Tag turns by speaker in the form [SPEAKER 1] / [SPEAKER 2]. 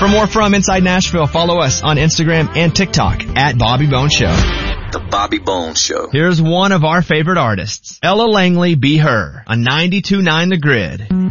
[SPEAKER 1] For more from Inside Nashville, follow us on Instagram and TikTok at Bobby Bones Show.
[SPEAKER 2] The Bobby Bones Show.
[SPEAKER 1] Here's one of our favorite artists, Ella Langley, Be Her, on 92.9 The Grid.